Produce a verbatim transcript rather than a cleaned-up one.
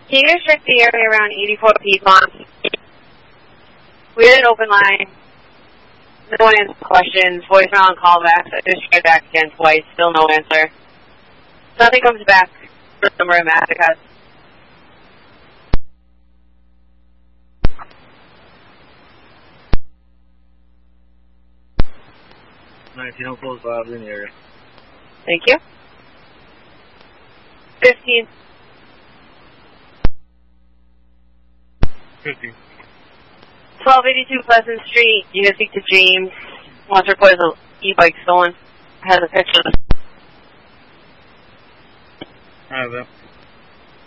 Can you guys check the area around eighty-four Piedmont? We had an open line. No one answered questions. Voicemail and callbacks. I just tried back again twice. Still no answer. Nothing comes back for the number of Massacas. nineteen oh close loud in the area. Thank you. fifteen. fifteen. twelve eighty-two Pleasant Street. You can speak to James. Wants to report his e-bike stolen. Has a picture of the... I have that.